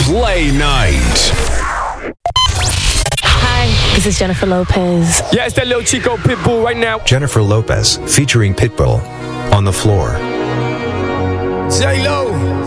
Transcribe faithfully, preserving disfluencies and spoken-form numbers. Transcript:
Play Night. Hi, this is Jennifer Lopez. Yeah, it's that little Chico Pitbull right now. Jennifer Lopez featuring Pitbull on the floor. J-Lo.